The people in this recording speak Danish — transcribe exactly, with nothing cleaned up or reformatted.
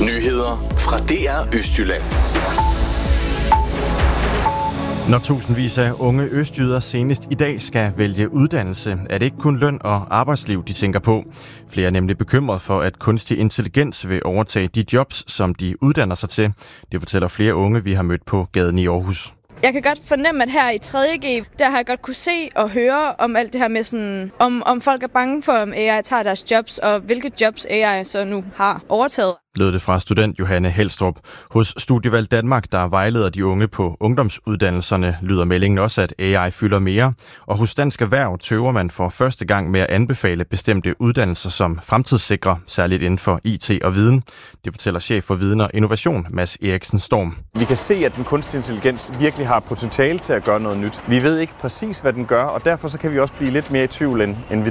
Nyheder fra D R Østjylland. Når tusindvis af unge østjyder senest i dag skal vælge uddannelse, er det ikke kun løn og arbejdsliv, de tænker på. Flere er nemlig bekymret for, at kunstig intelligens vil overtage de jobs, som de uddanner sig til. Det fortæller flere unge, vi har mødt på gaden i Aarhus. Jeg kan godt fornemme, at her i tredje G, der har jeg godt kunne se og høre om alt det her med sådan, om, om folk er bange for, om A I tager deres jobs, og hvilke jobs A I så nu har overtaget. Lød det fra student Johanne Helstrup. Hos Studievalg Danmark, der vejleder de unge på ungdomsuddannelserne, lyder meldingen også, at A I fylder mere. Og hos Dansk Erhverv tøver man for første gang med at anbefale bestemte uddannelser som fremtidssikre, særligt inden for I T og viden. Det fortæller chef for Viden og Innovation, Mads Eriksen Storm. Vi kan se, at den kunstige intelligens virkelig har potentiale til at gøre noget nyt. Vi ved ikke præcis, hvad den gør, og derfor så kan vi også blive lidt mere i tvivl, end vi